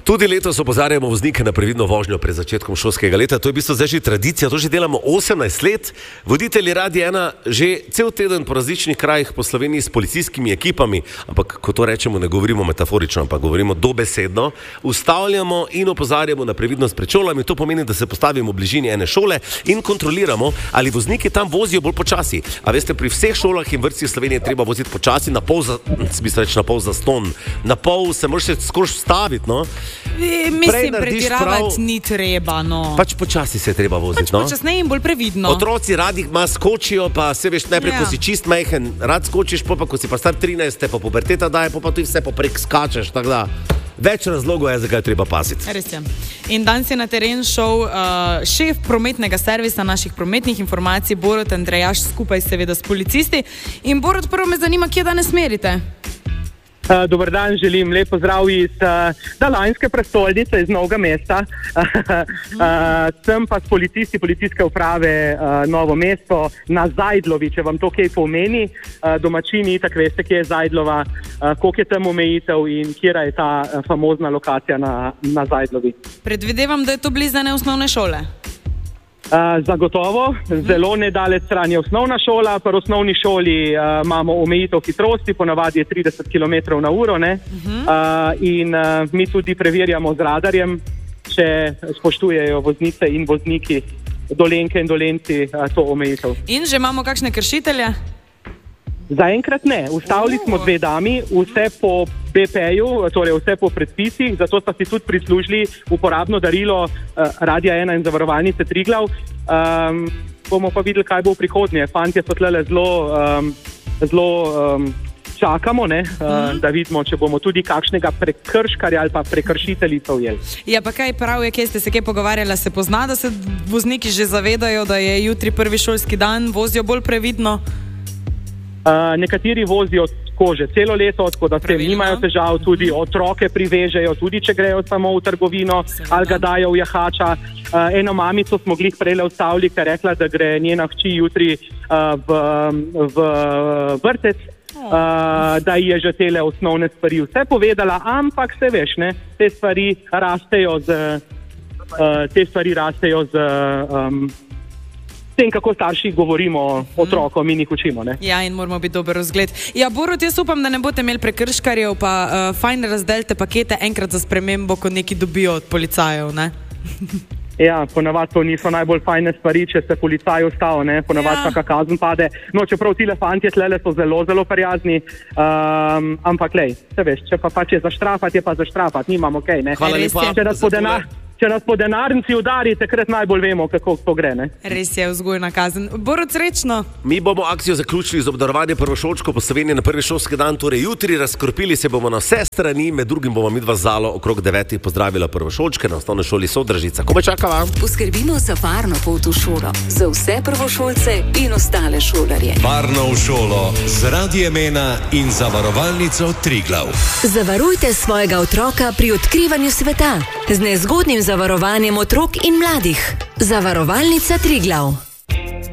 Tudi letos opozarjamo voznike na previdno vožnjo pred začetkom šolskega leta. To je v bistvu zdaj že tradicija, to že delamo 18 let. Voditelji Radia 1 že cel teden po različnih krajih po Sloveniji s policijskimi ekipami, ampak ko to rečemo, ne govorimo metaforično, ampak govorimo dobesedno, ustavljamo in opozarjamo na previdnost pred šolami. To pomeni, da se postavimo v bližini ene šole in kontroliramo, ali vozniki tam vozijo bolj počasi. A veste, pri vseh šolah in vrtcih Slovenije treba voziti počasi, na pol zaston, na pol se moraš skoraj staviti, no. Mislim, pretiravati ni treba, no. Pač počasi se je treba voziti, no. Počasneje in bolj previdno. Otroci radi skočijo, pa se veš, najprej, ko si čist majhen, rad skočiš, pa ko si pa star 13, pa puberteta daje, pa ti vse poprek skačeš, tako da več razlogov je, zakaj treba paziti. Res je. In danes je na teren šel šef prometnega servisa naših prometnih informacij, Borut Andrejaš, skupaj seveda s policisti. In Borut, prvo me zanima, kje danes merite? Dober dan, želim lep pozdrav iz Dalanjske prestolnice, iz Novega mesta. Sem pa s policisti policijske uprave Novo mesto na Zajdlovi, če vam to kaj pomeni. Domačini, tako veste, kje je Zajdlova, koliko je tam omejitev in kjera je ta famozna lokacija na Zajdlovi. Predvidevam, da je to blizu ene osnovne šole. Zagotovo, zelo nedaleč stran je osnovna šola. Pri osnovni šoli imamo omejitev hitrosti, ponavadi je 30 km/h, ne? In mi tudi preverjamo z radarjem, če spoštujejo voznice in vozniki, Dolenke in Dolenci, to omejitev. In že imamo kakšne kršitelje? Zaenkrat ne. Ustavili smo 2 dami, vse po BP-ju, torej vse po predpisih, zato sta si tudi prislužili uporabno darilo Radia 1 in Zavarovalnice Triglav. Bomo pa videli, kaj bo v prihodnje. Fantje so tlele zelo čakamo, ne, da vidimo, če bomo tudi kakšnega prekrškarja ali pa prekršiteljica ujeli. Ja, pa kaj prav je, kje ste se kaj pogovarjali, se pozna, da se vozniki že zavedajo, da je jutri prvi šolski dan, vozijo bolj previdno? Nekateri vozijo že celo leto, tako da s tem nimajo težav, tudi otroke privežejo, tudi če grejo samo v trgovino ali ga dajo v jahača. Eno mamico smo glih prejle ustavili, ker je rekla, da gre njena hči jutri v vrtec, da ji je že tele osnovne stvari vse povedala, ampak se veš, ne, te stvari rastejo z tem, kako starši govorimo otrokom in jih učimo, ne? Ja, in moramo biti dober vzgled. Ja, Borut, jaz upam, da ne boste imeli prekrškarjev, pa fajn razdelite pakete enkrat za spremembo, ko neki dobijo od policajev, ne? Ja, ponavadi to niso najbolj fajne stvari, če se policaj ustavi, ne? Ponavadi kakšna kazen pade. No, čeprav tile fantje tlele so zelo, zelo prijazni, ampak lej, se veš, če pa pač je zaštrafati, je pa zaštrafati, nimamo kaj, ne? Hvala lepa. Če nas po denarnici udari, takrat najbolj vemo, kako to gre, ne? Res je, vzgojna kazen. Borut, srečno! Mi bomo akcijo zaključili z obdarovanje prvošolčkov po Sloveniji na prvi šolski dan, torej jutri razkropili se bomo na vse strani, med drugim bomo midva z Zalo okrog 9 pozdravila prvošolčke na osnovni šoli Sodražica. Ko me čakava? Poskrbimo za varno pot v šolo, za vse prvošolce in ostale šolarje. Varno v šolo z Radiem 1 in Zavarovalnico Triglav. Zavarujte svojega otroka pri odkrivanju sveta z nezgodnim zavarovanjem otrok in mladih. Zavarovalnica Triglav.